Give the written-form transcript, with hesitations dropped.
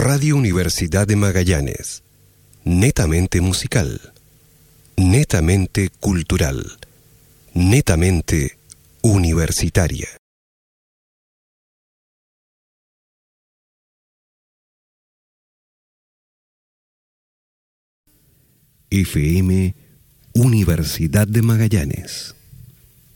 Radio Universidad de Magallanes. Netamente musical. Netamente cultural. Netamente universitaria. FM Universidad de Magallanes.